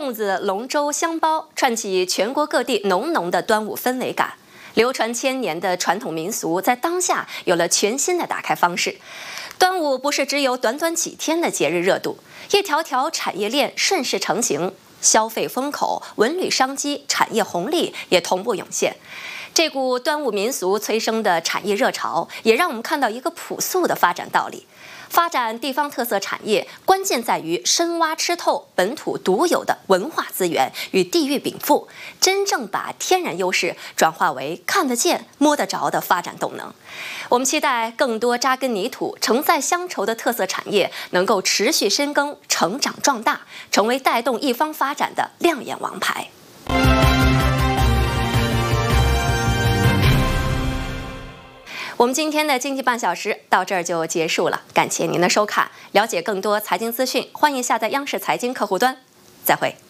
粽子、龙舟、香包，串起全国各地浓浓的端午氛围感。流传千年的传统民俗，在当下有了全新的打开方式。端午不是只有短短几天的节日热度，一条条产业链顺势成型，消费风口、文旅商机、产业红利也同步涌现。这股端午民俗催生的产业热潮，也让我们看到一个朴素的发展道理。发展地方特色产业，关键在于深挖吃透本土独有的文化资源与地域禀赋，真正把天然优势转化为看得见、摸得着的发展动能。我们期待更多扎根泥土、承载乡愁的特色产业能够持续深耕、成长壮大，成为带动一方发展的亮眼王牌。我们今天的经济半小时到这儿就结束了，感谢您的收看。了解更多财经资讯，欢迎下载央视财经客户端。再会。